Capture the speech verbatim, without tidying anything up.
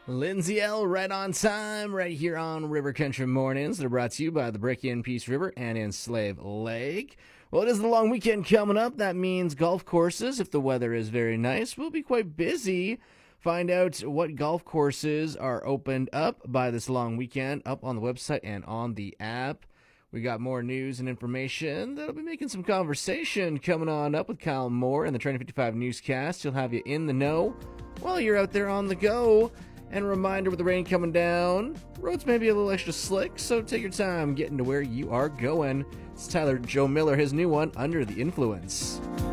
Lindsay L. right on time, right here on River Country Mornings. They're brought to you by the Brick in Peace River and in Slave Lake. Well, it is the long weekend coming up. That means golf courses, if the weather is very nice, will be quite busy. Find out what golf courses are opened up by this long weekend up on the website and on the app. We got more news and information that'll be making some conversation coming on up with Kyle Moore and the Trending fifty-five newscast. He'll have you in the know while you're out there on the go. And a reminder, with the rain coming down, roads may be a little extra slick, so take your time getting to where you are going. It's Tyler Joe Miller, his new one, Under the Influence.